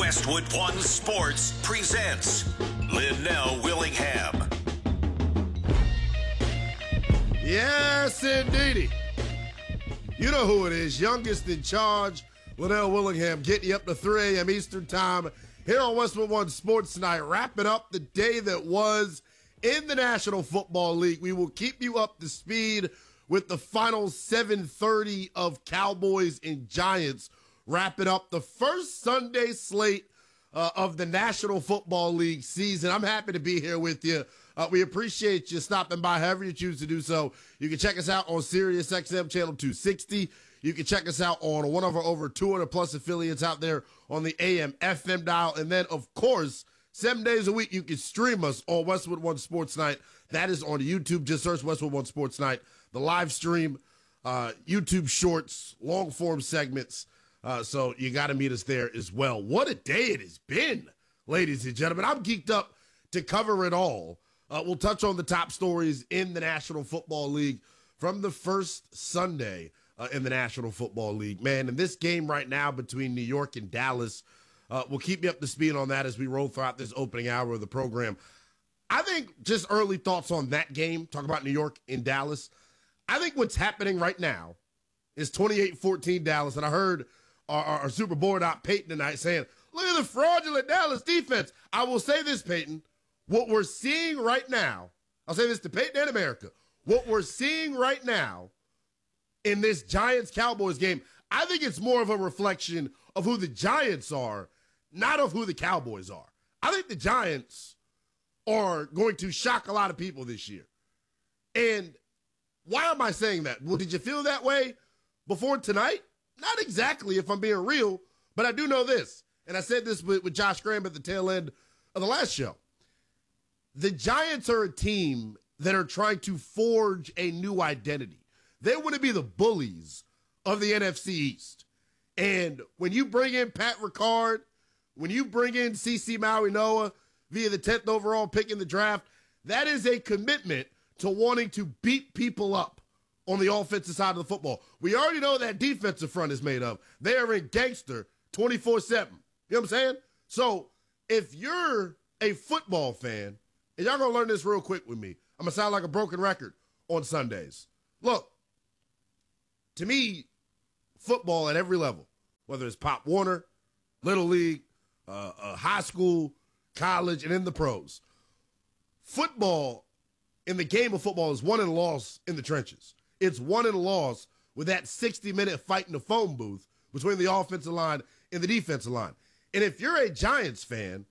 Westwood One Sports presents Linnell Willingham. Yes, indeedy. You know who it is. Youngest in charge, Linnell Willingham, getting you up to 3 a.m. Eastern Time here on Westwood One Sports Tonight, wrapping up the day that was in the National Football League. We will keep you up to speed with the final 7:30 of Cowboys and Giants, wrapping up the first Sunday slate of the National Football League season. I'm happy to be here with you. We appreciate you stopping by however you choose to do so. You can check us out on Sirius XM Channel 260. You can check us out on one of our over 200-plus affiliates out there on the AM, FM dial. And then, of course, 7 days a week, you can stream us on Westwood One Sports Night. That is on YouTube. Just search Westwood One Sports Night. The live stream, YouTube shorts, long-form segments. So you got to meet us there as well. What a day it has been, ladies and gentlemen. I'm geeked up to cover it all. We'll touch on the top stories in the National Football League from the first Sunday in the National Football League. Man, in this game right now between New York and Dallas, we'll keep you up to speed on that as we roll throughout this opening hour of the program. I think just early thoughts on that game, talk about New York and Dallas. I think what's happening right now is 28-14 Dallas, and I heard our Super Board op Peyton tonight saying, look at the fraudulent Dallas defense. I will say this, Peyton. What we're seeing right now, I'll say this to Peyton and America, what we're seeing right now in this Giants-Cowboys game, I think it's more of a reflection of who the Giants are, not of who the Cowboys are. I think the Giants are going to shock a lot of people this year. And why am I saying that? Well, did you feel that way before tonight? Not exactly, if I'm being real, but I do know this. And I said this with Josh Graham at the tail end of the last show. The Giants are a team that are trying to forge a new identity. They want to be the bullies of the NFC East. And when you bring in Pat Ricard, when you bring in CeCe Maui Noah via the 10th overall pick in the draft, that is a commitment to wanting to beat people up on the offensive side of the football. We already know that defensive front is made of. They are in gangster 24/7. You know what I'm saying? So if you're a football fan, and y'all going to learn this real quick with me, I'm going to sound like a broken record on Sundays. Look, to me, football at every level, whether it's Pop Warner, Little League, high school, college, and in the pros, football, in the game of football, is won and lost in the trenches. It's won and lost with that 60-minute fight in the phone booth between the offensive line and the defensive line. And if you're a Giants fan,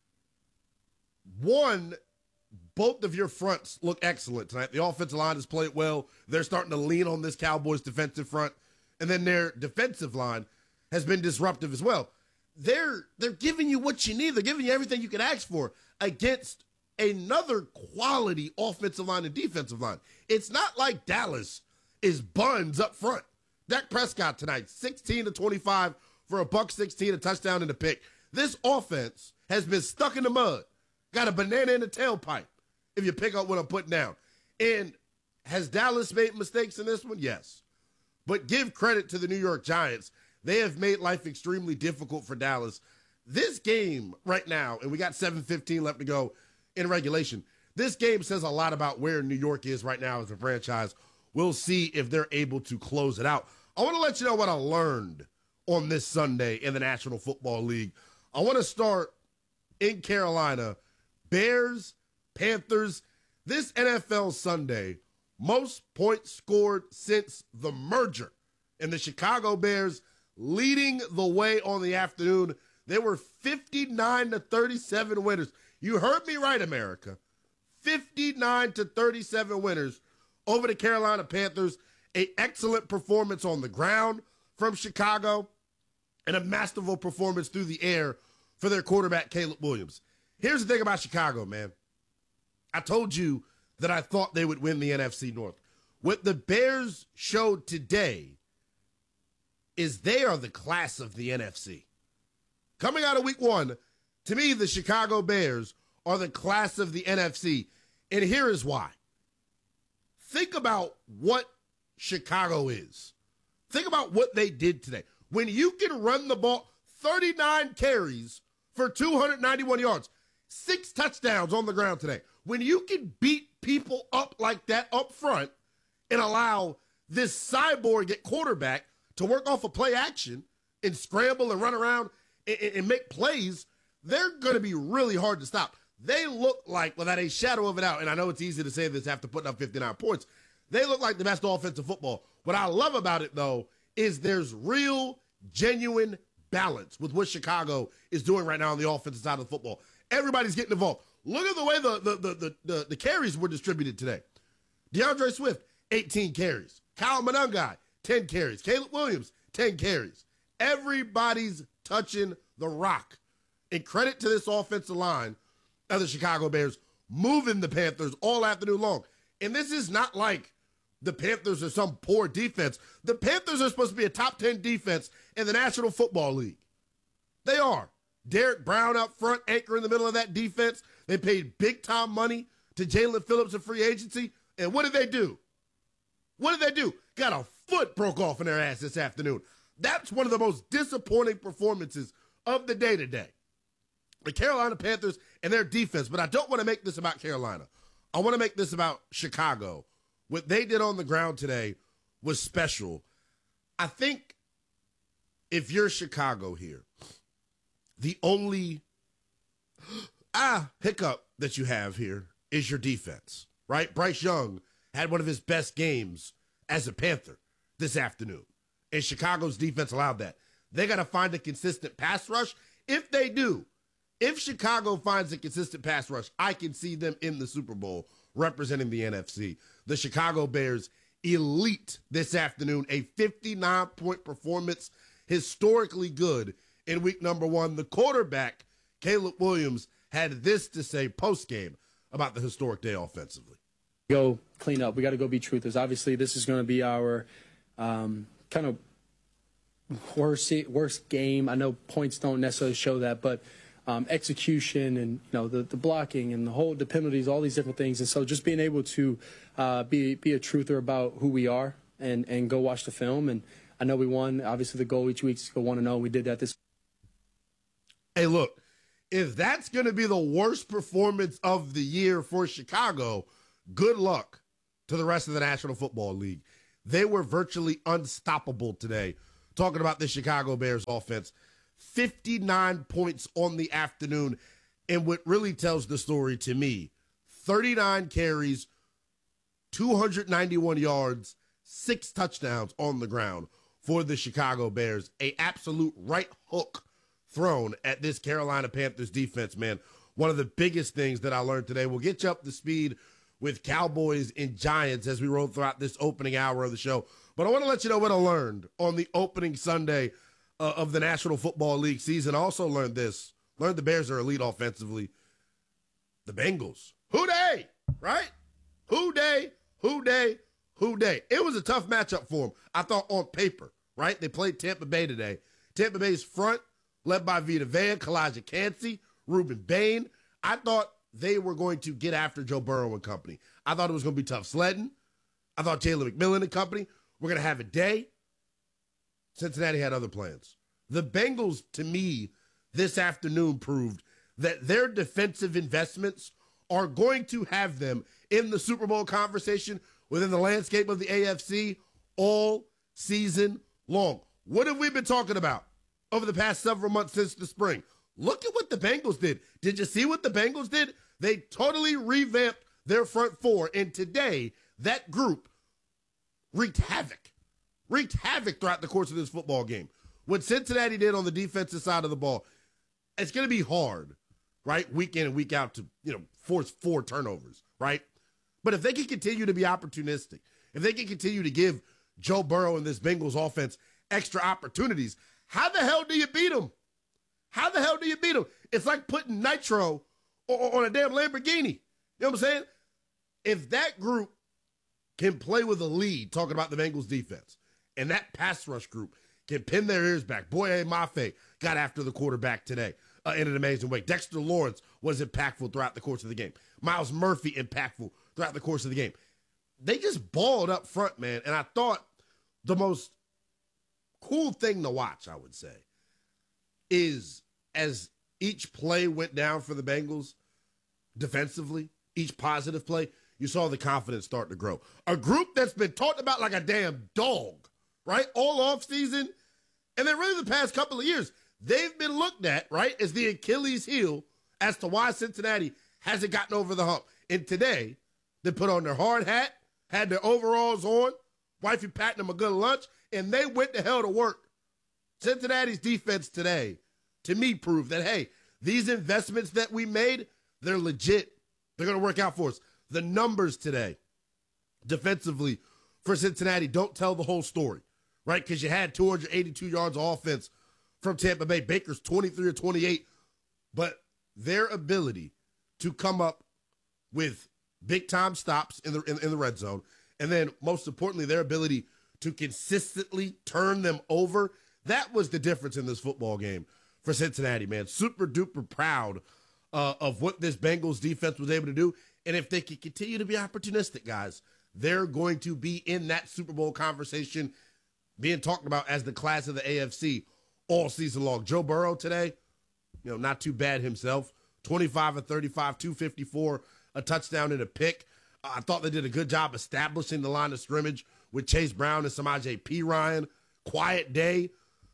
both of your fronts look excellent tonight. The offensive line has played well. They're starting to lean on this Cowboys defensive front. And then their defensive line has been disruptive as well. They're giving you what you need. They're giving you everything you can ask for against another quality offensive line and defensive line. It's not like Dallas is buns up front. Dak Prescott tonight, 16-25 for a $116, a touchdown and a pick. This offense has been stuck in the mud. Got a banana in the tailpipe, if you pick up what I'm putting down. And has Dallas made mistakes in this one? Yes. But give credit to the New York Giants. They have made life extremely difficult for Dallas. This game right now, and we got 7:15 left to go in regulation, this game says a lot about where New York is right now as a franchise. We'll see if they're able to close it out. I want to let you know what I learned on this Sunday in the National Football League. I want to start in Carolina. Bears, Panthers, this NFL Sunday, most points scored since the merger. And the Chicago Bears leading the way on the afternoon. They were 59-37 winners. You heard me right, America. 59-37 winners over the Carolina Panthers. An excellent performance on the ground from Chicago and a masterful performance through the air for their quarterback, Caleb Williams. Here's the thing about Chicago, man. I told you that I thought they would win the NFC North. What the Bears showed today is they are the class of the NFC. Coming out of week one, to me, the Chicago Bears are the class of the NFC. And here is why. Think about what Chicago is. Think about what they did today. When you can run the ball, 39 carries for 291 yards, 6 touchdowns on the ground today. When you can beat people up like that up front and allow this cyborg at quarterback to work off of play action and scramble and run around and make plays, they're going to be really hard to stop. They look like, without a shadow of a doubt, and I know it's easy to say this after putting up 59 points, they look like the best offensive football. What I love about it, though, is there's real, genuine balance with what Chicago is doing right now on the offensive side of the football. Everybody's getting involved. Look at the way the carries were distributed today. DeAndre Swift, 18 carries. Kyle Monangai, 10 carries. Caleb Williams, 10 carries. Everybody's touching the rock. And credit to this offensive line of the Chicago Bears moving the Panthers all afternoon long. And this is not like the Panthers are some poor defense. The Panthers are supposed to be a top 10 defense in the National Football League. They are. Derek Brown up front, anchor in the middle of that defense. They paid big-time money to Jalen Phillips in free agency. And what did they do? What did they do? Got a foot broke off in their ass this afternoon. That's one of the most disappointing performances of the day today. The Carolina Panthers and their defense. But I don't want to make this about Carolina. I want to make this about Chicago. What they did on the ground today was special. I think if you're Chicago here, the only hiccup that you have here is your defense, right? Bryce Young had one of his best games as a Panther this afternoon, and Chicago's defense allowed that. They got to find a consistent pass rush. If they do, if Chicago finds a consistent pass rush, I can see them in the Super Bowl representing the NFC. The Chicago Bears, elite this afternoon, a 59-point performance, historically good in week number 1. The quarterback, Caleb Williams, had this to say post-game about the historic day offensively. Go clean up. We got to go be truthers. Obviously, this is going to be our kind of worst game. I know points don't necessarily show that, but execution and the blocking and the penalties, all these different things. And so just being able to be a truther about who we are and go watch the film. And I know we won. Obviously, the goal each week is to go 1-0. We did that this. Hey, look, if that's going to be the worst performance of the year for Chicago, good luck to the rest of the National Football League. They were virtually unstoppable today. Talking about the Chicago Bears offense, 59 points on the afternoon. And what really tells the story to me, 39 carries, 291 yards, 6 touchdowns on the ground for the Chicago Bears. A absolute right hook thrown at this Carolina Panthers defense, man. One of the biggest things that I learned today. We'll get you up to speed with Cowboys and Giants as we roll throughout this opening hour of the show. But I want to let you know what I learned on the opening Sunday of the National Football League season. I also learned this. Learned the Bears are elite offensively. The Bengals. Who they? Right? Who they? Who they? Who they? It was a tough matchup for them, I thought, on paper. Right? They played Tampa Bay today. Tampa Bay's front, led by Vita Vea, Kalijah Kancey, Ruben Bain. I thought they were going to get after Joe Burrow and company. I thought it was going to be tough sledding. I thought Jalen McMillan and company were going to have a day. Cincinnati had other plans. The Bengals, to me, this afternoon proved that their defensive investments are going to have them in the Super Bowl conversation within the landscape of the AFC all season long. What have we been talking about over the past several months since the spring? Look at what the Bengals did. Did you see what the Bengals did? They totally revamped their front four, and today that group wreaked havoc throughout the course of this football game. What Cincinnati did on the defensive side of the ball, it's going to be hard, right, week in and week out to, force 4 turnovers, right? But if they can continue to be opportunistic, if they can continue to give Joe Burrow and this Bengals offense extra opportunities, how the hell do you beat them? How the hell do you beat them? It's like putting nitro on a damn Lamborghini. You know what I'm saying? If that group can play with a lead, talking about the Bengals defense, and that pass rush group can pin their ears back. Boye Mafe got after the quarterback today in an amazing way. Dexter Lawrence was impactful throughout the course of the game. Myles Murphy impactful throughout the course of the game. They just balled up front, man. And I thought the most cool thing to watch, I would say, is as each play went down for the Bengals defensively, each positive play, you saw the confidence start to grow. A group that's been talked about like a damn dog, right, all offseason, and then really the past couple of years, they've been looked at, right, as the Achilles heel as to why Cincinnati hasn't gotten over the hump. And today, they put on their hard hat, had their overalls on, wifey patting them a good lunch, and they went the hell to work. Cincinnati's defense today, to me, proved that, hey, these investments that we made, they're legit. They're going to work out for us. The numbers today, defensively, for Cincinnati, don't tell the whole story, right? Because you had 282 yards of offense from Tampa Bay. Baker's 23 or 28. But their ability to come up with big-time stops in the red zone, and then, most importantly, their ability to consistently turn them over, that was the difference in this football game for Cincinnati, man. Super-duper proud of what this Bengals defense was able to do. And if they can continue to be opportunistic, guys, they're going to be in that Super Bowl conversation being talked about as the class of the AFC all season long. Joe Burrow today, not too bad himself. 25 of 35, 254, a touchdown and a pick. I thought they did a good job establishing the line of scrimmage with Chase Brown and Samaje Perine. Quiet day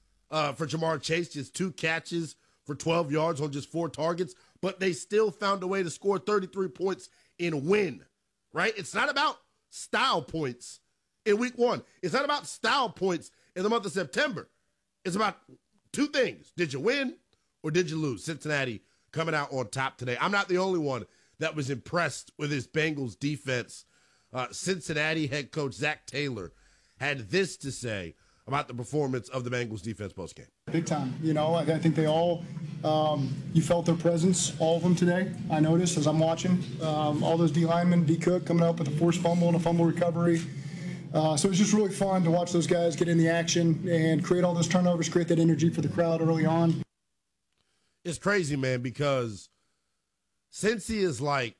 for Jamar Chase, just 2 catches for 12 yards on just 4 targets, but they still found a way to score 33 points and win, right? It's not about style points in week 1. It's not about style points in the month of September. It's about 2 things. Did you win or did you lose? Cincinnati coming out on top today. I'm not the only one that was impressed with his Bengals defense. Cincinnati head coach Zach Taylor had this to say about the performance of the Bengals defense postgame. Big time. I think they all, you felt their presence, all of them today. I noticed as I'm watching all those D linemen, D Cook coming up with a forced fumble and a fumble recovery. So it's just really fun to watch those guys get in the action and create all those turnovers, create that energy for the crowd early on. It's crazy, man, because Cincy is like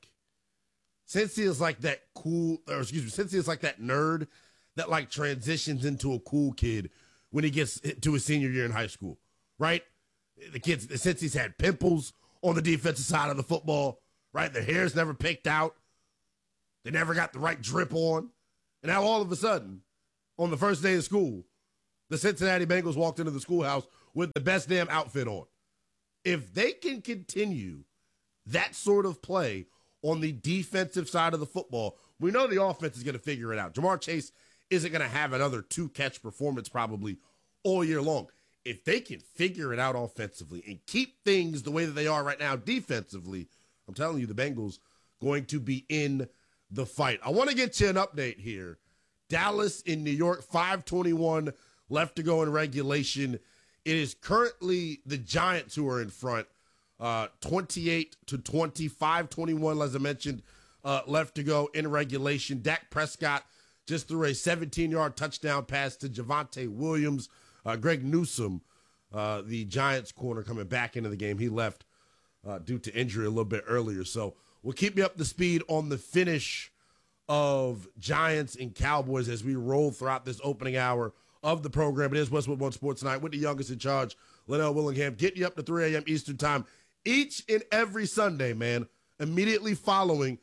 that nerd that like transitions into a cool kid when he gets to his senior year in high school, right? Since he's had pimples on the defensive side of the football, right? Their hair's never picked out. They never got the right drip on. And now all of a sudden, on the first day of school, the Cincinnati Bengals walked into the schoolhouse with the best damn outfit on. If they can continue that sort of play on the defensive side of the football, we know the offense is going to figure it out. Jamar Chase isn't going to have another 2-catch performance probably all year long. If they can figure it out offensively and keep things the way that they are right now defensively, I'm telling you, the Bengals going to be in the fight. I want to get you an update here. Dallas in New York, 5:21 left to go in regulation. It is currently the Giants who are in front, 28-20, 5:21, as I mentioned, left to go in regulation. Dak Prescott just threw a 17-yard touchdown pass to Javonte Williams. Greg Newsome, the Giants corner, coming back into the game. He left due to injury a little bit earlier. So we'll keep you up to speed on the finish of Giants and Cowboys as we roll throughout this opening hour of the program. It is Westwood One Sports Tonight with the youngest in charge, Linnell Willingham, getting you up to 3 a.m. Eastern time each and every Sunday, man, immediately following,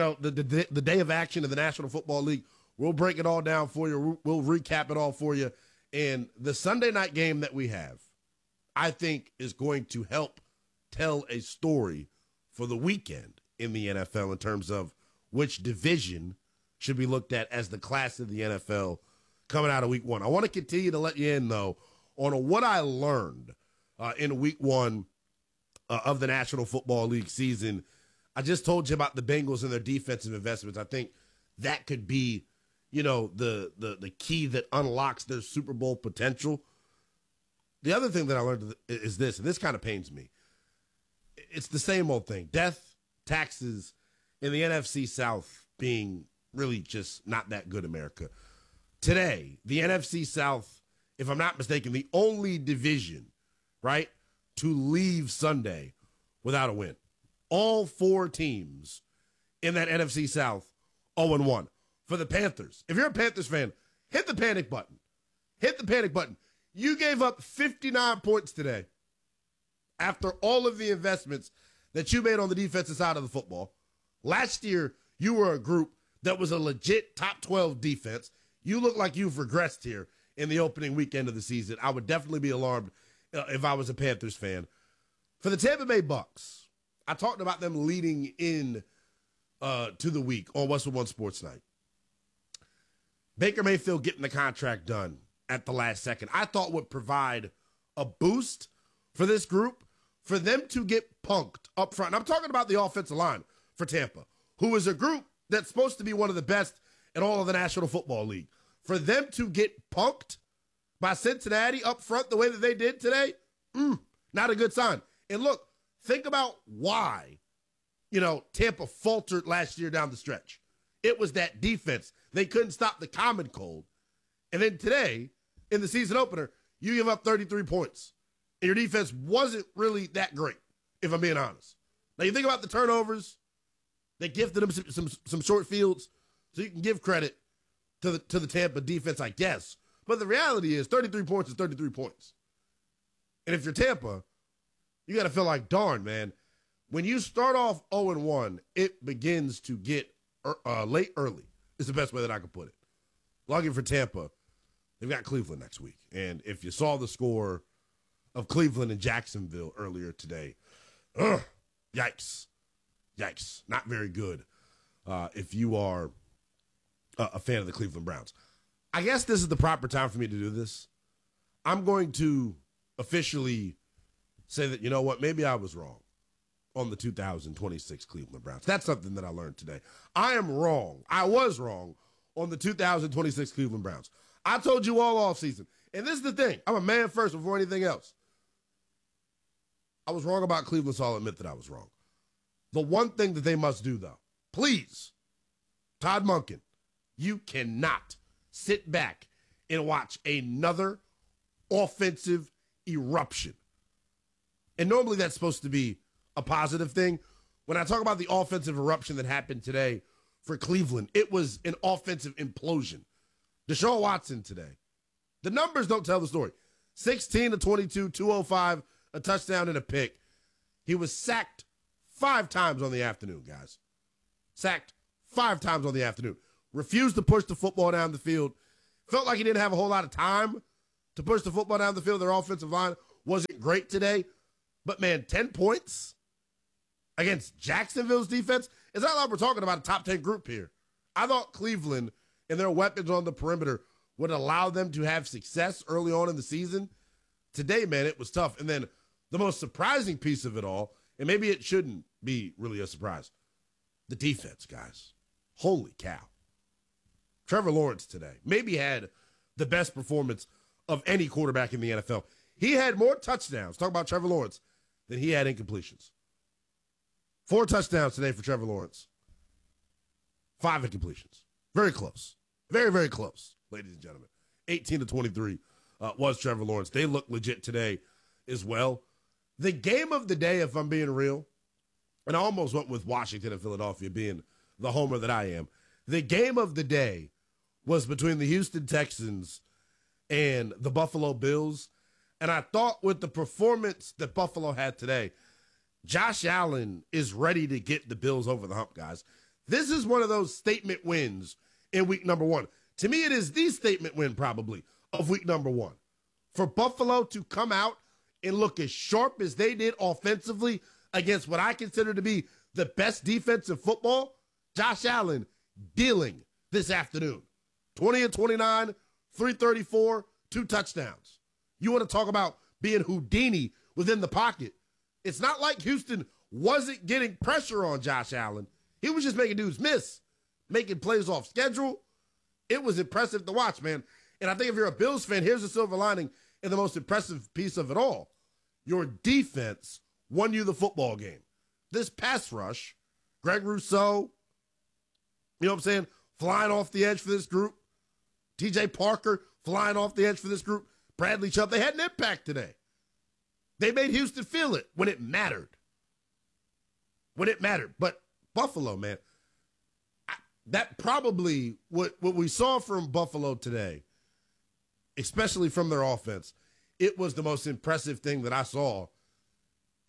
the day of action in the National Football League. We'll break it all down for you. We'll recap it all for you. And the Sunday night game that we have, I think, is going to help tell a story for the weekend in the NFL in terms of which division should be looked at as the class of the NFL coming out of week 1. I want to continue to let you in, though, on what I learned in week 1 of the National Football League season. I just told you about the Bengals and their defensive investments. I think that could be, the key that unlocks their Super Bowl potential. The other thing that I learned is this, and this kind of pains me. It's the same old thing. Death, taxes, and the NFC South being really just not that good, America. Today, the NFC South, if I'm not mistaken, the only division, right, to leave Sunday without a win. All 4 teams in that NFC South 0-1. For the Panthers, if you're a Panthers fan, hit the panic button. Hit the panic button. You gave up 59 points today after all of the investments that you made on the defensive side of the football. Last year, you were a group that was a legit top 12 defense. You look like you've regressed here in the opening weekend of the season. I would definitely be alarmed if I was a Panthers fan. For the Tampa Bay Bucks, I talked about them leading in to the week on Westwood One Sports Night. Baker Mayfield getting the contract done at the last second, I thought would provide a boost for this group, for them to get punked up front. And I'm talking about the offensive line for Tampa, who is a group that's supposed to be one of the best in all of the National Football League. For them to get punked by Cincinnati up front the way that they did today, not a good sign. And look, think about why, Tampa faltered last year down the stretch. It was that defense. They couldn't stop the common cold. And then today, in the season opener, you give up 33 points. And your defense wasn't really that great, if I'm being honest. Now, you think about the turnovers. They gifted them some short fields, so you can give credit to the Tampa defense, I guess. But the reality is 33 points is 33 points. And if you're Tampa, you got to feel like, darn, man, when you start off 0-1, it begins to get late early is the best way that I could put it. Lucky for Tampa, they've got Cleveland next week. And if you saw the score of Cleveland and Jacksonville earlier today, yikes. Yikes. Not very good if you are a fan of the Cleveland Browns. I guess this is the proper time for me to do this. I'm going to officially say that, you know what, maybe I was wrong on the 2026 Cleveland Browns. That's something that I learned today. I am wrong. I was wrong on the 2026 Cleveland Browns. I told you all offseason. And this is the thing. I'm a man first before anything else. I was wrong about Cleveland, so I'll admit that I was wrong. The one thing that they must do, though, please, Todd Monken, you cannot sit back and watch another offensive eruption. And normally that's supposed to be a positive thing. When I talk about the offensive eruption that happened today for Cleveland, it was an offensive implosion. Deshaun Watson today. The numbers don't tell the story. 16 to 22, 205, a touchdown and a pick. He was sacked 5 times on the afternoon, guys. Sacked 5 times on the afternoon. Refused to push the football down the field. Felt like he didn't have a whole lot of time to push the football down the field. Their offensive line wasn't great today. But, man, 10 points against Jacksonville's defense? It's not like we're talking about a top 10 group here. I thought Cleveland and their weapons on the perimeter would allow them to have success early on in the season. Today, man, it was tough. And then the most surprising piece of it all, and maybe it shouldn't be really a surprise, the defense, guys. Holy cow. Trevor Lawrence today maybe had the best performance of any quarterback in the NFL. He had more touchdowns, talk about Trevor Lawrence, than he had incompletions. 4 touchdowns today for Trevor Lawrence. 5 incompletions. Very close. Very, very close, ladies and gentlemen. 18 to 23 was Trevor Lawrence. They look legit today as well. The game of the day, if I'm being real, and I almost went with Washington and Philadelphia being the homer that I am. The game of the day was between the Houston Texans and the Buffalo Bills. And I thought with the performance that Buffalo had today, Josh Allen is ready to get the Bills over the hump, guys. This is one of those statement wins in week number 1. To me, it is the statement win probably of week number 1. For Buffalo to come out and look as sharp as they did offensively against what I consider to be the best defense in football, Josh Allen dealing this afternoon. 20 of 29, 334, 2 touchdowns. You want to talk about being Houdini within the pocket. It's not like Houston wasn't getting pressure on Josh Allen. He was just making dudes miss, making plays off schedule. It was impressive to watch, man. And I think if you're a Bills fan, here's the silver lining and the most impressive piece of it all. Your defense won you the football game. This pass rush, Greg Rousseau, you know what I'm saying, flying off the edge for this group. T.J. Parker flying off the edge for this group. Bradley Chubb, they had an impact today. They made Houston feel it when it mattered. When it mattered. But Buffalo, man, that probably what we saw from Buffalo today, especially from their offense, it was the most impressive thing that I saw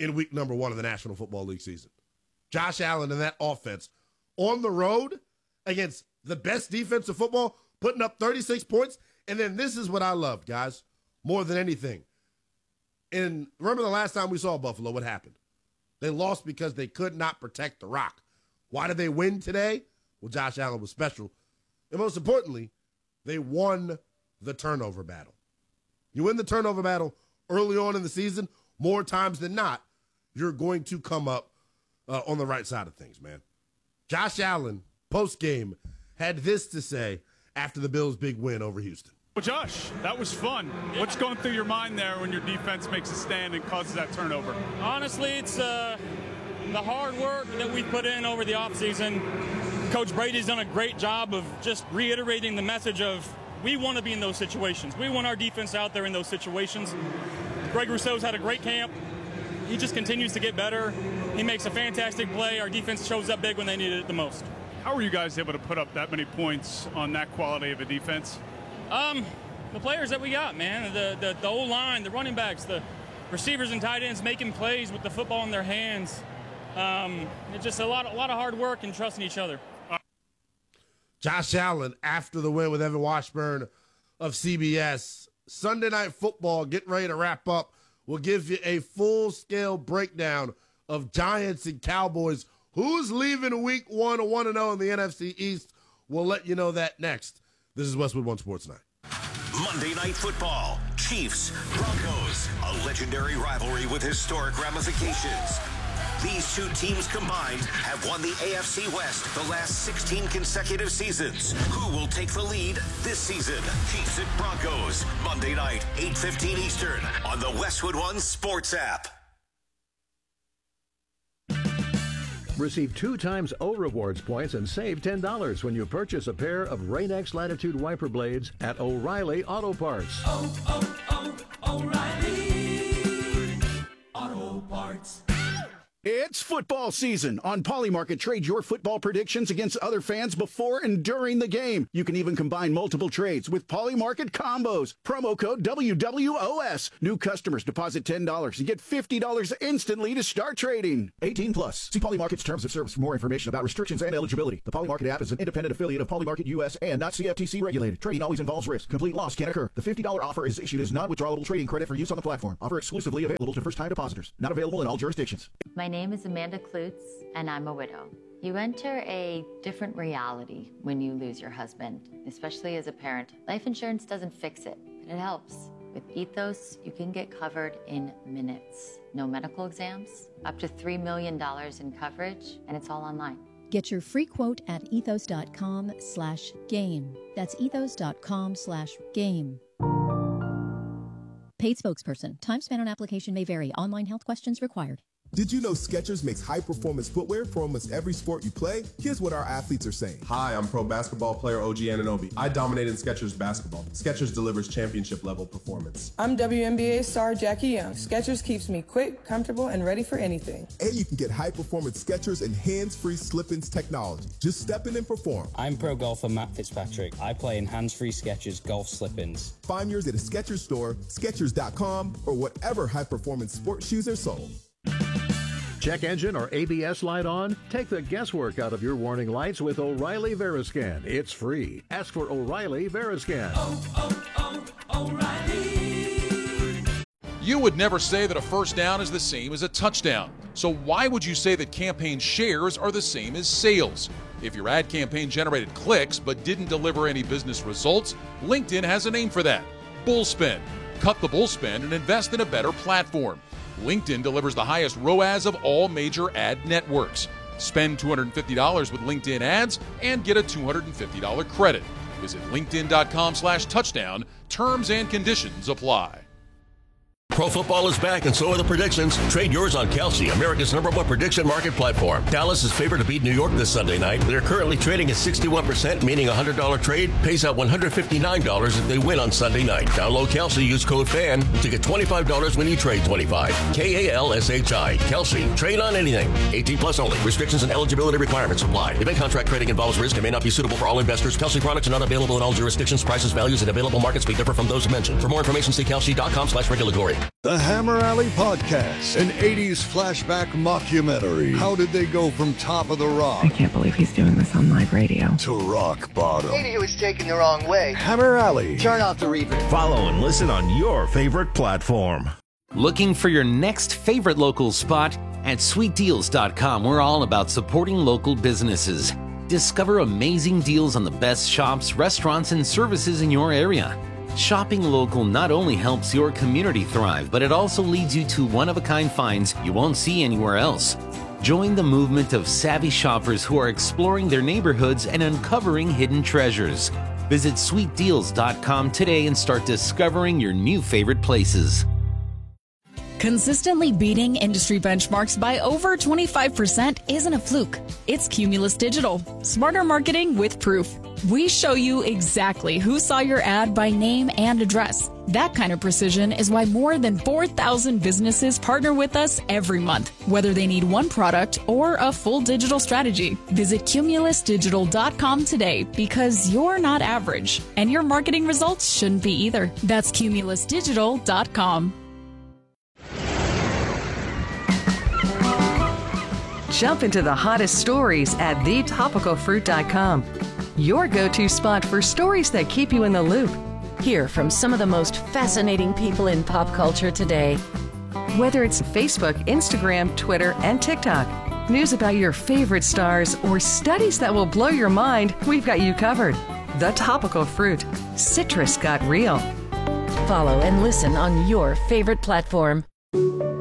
in week number 1 of the National Football League season. Josh Allen and that offense on the road against the best defense of football, putting up 36 points. And then this is what I loved, guys, more than anything. And remember the last time we saw Buffalo, what happened? They lost because they could not protect the rock. Why did they win today? Well, Josh Allen was special. And most importantly, they won the turnover battle. You win the turnover battle early on in the season, more times than not, you're going to come up on the right side of things, man. Josh Allen, post-game, had this to say after the Bills' big win over Houston. Well, Josh, that was fun. What's going through your mind there when your defense makes a stand and causes that turnover? Honestly, it's the hard work that we put in over the offseason. Coach Brady's done a great job of just reiterating the message of we want to be in those situations. We want our defense out there in those situations. Greg Rousseau's had a great camp. He just continues to get better. He makes a fantastic play. Our defense shows up big when they need it the most. How were you guys able to put up that many points on that quality of a defense? The players that we got, man, the O-line, the running backs, the receivers and tight ends making plays with the football in their hands. It's just a lot of hard work and trusting each other. Josh Allen, after the win with Evan Washburn of CBS, Sunday Night Football, getting ready to wrap up. We'll give you a full-scale breakdown of Giants and Cowboys. Who's leaving week 1 1-0 in the NFC East? We'll let you know that next. This is Westwood One Sports Night. Monday Night Football, Chiefs, Broncos, a legendary rivalry with historic ramifications. These two teams combined have won the AFC West the last 16 consecutive seasons. Who will take the lead this season? Chiefs and Broncos, Monday night, 8:15 Eastern on the Westwood One Sports app. Receive 2 times O Rewards points and save $10 when you purchase a pair of Rain-X Latitude wiper blades at O'Reilly Auto Parts. O'Reilly Auto Parts. It's football season. On Polymarket, trade your football predictions against other fans before and during the game. You can even combine multiple trades with Polymarket combos. Promo code WWOS. New customers deposit $10 and get $50 instantly to start trading. 18 plus. See Polymarket's terms of service for more information about restrictions and eligibility. The Polymarket app is an independent affiliate of Polymarket US and not CFTC regulated. Trading always involves risk. Complete loss can occur. The $50 offer is issued as non-withdrawable trading credit for use on the platform. Offer exclusively available to first-time depositors. Not available in all jurisdictions. My name is Amanda Klutz, and I'm a widow. You enter a different reality when you lose your husband, especially as a parent. Life insurance doesn't fix it, but it helps. With Ethos, you can get covered in minutes. No medical exams, up to $3 million in coverage, and it's all online. Get your free quote at ethos.com/game. That's ethos.com/game. Paid spokesperson. Time spent on application may vary. Online health questions required. Did you know Skechers makes high-performance footwear for almost every sport you play? Here's what our athletes are saying. Hi, I'm pro basketball player OG Anunoby. I dominate in Skechers basketball. Skechers delivers championship-level performance. I'm WNBA star Jackie Young. Skechers keeps me quick, comfortable, and ready for anything. And you can get high-performance Skechers and hands-free slip-ins technology. Just step in and perform. I'm pro golfer Matt Fitzpatrick. I play in hands-free Skechers golf slip-ins. Find yours at a Skechers store, Skechers.com, or whatever high-performance sports shoes are sold. Check engine or ABS light on? Take the guesswork out of your warning lights with O'Reilly Veriscan. It's free. Ask for O'Reilly Veriscan. O'Reilly. You would never say that a first down is the same as a touchdown. So why would you say that campaign shares are the same as sales? If your ad campaign generated clicks but didn't deliver any business results, LinkedIn has a name for that. Bullspend. Cut the bullspend and invest in a better platform. LinkedIn delivers the highest ROAS of all major ad networks. Spend $250 with LinkedIn ads and get a $250 credit. Visit linkedin.com/touchdown. Terms and conditions apply. Pro football is back, and so are the predictions. Trade yours on Kalshi, America's #1 prediction market platform. Dallas is favored to beat New York this Sunday night. They're currently trading at 61%, meaning a $100 trade pays out $159 if they win on Sunday night. Download Kalshi, use code FAN to get $25 when you trade $25. KALSHI. Kalshi. Trade on anything. 18 plus only. Restrictions and eligibility requirements apply. Event contract trading involves risk and may not be suitable for all investors. Kalshi products are not available in all jurisdictions. Prices, values, and available markets may differ from those mentioned. For more information, see Kalshi.com/regulatory. The Hammer Alley Podcast, an 80s flashback mockumentary. How did they go from top of the rock? I can't believe he's doing this on live radio. To rock bottom. Maybe he was taken the wrong way. Hammer Alley. Turn off the reverb. Follow and listen on your favorite platform. Looking for your next favorite local spot? At sweetdeals.com, we're all about supporting local businesses. Discover amazing deals on the best shops, restaurants, and services in your area. Shopping local not only helps your community thrive, but it also leads you to one-of-a-kind finds you won't see anywhere else. Join the movement of savvy shoppers who are exploring their neighborhoods and uncovering hidden treasures. Visit sweetdeals.com today and start discovering your new favorite places. Consistently beating industry benchmarks by over 25% isn't a fluke. It's Cumulus Digital. Smarter marketing with proof. We show you exactly who saw your ad by name and address. That kind of precision is why more than 4,000 businesses partner with us every month, whether they need one product or a full digital strategy. Visit cumulusdigital.com today because you're not average, and your marketing results shouldn't be either. That's cumulusdigital.com. Jump into the hottest stories at thetopicalfruit.com. Your go-to spot for stories that keep you in the loop. Hear from some of the most fascinating people in pop culture today. Whether it's Facebook, Instagram, Twitter, and TikTok, news about your favorite stars, or studies that will blow your mind, we've got you covered. The Topical Fruit. Citrus got real. Follow and listen on your favorite platform.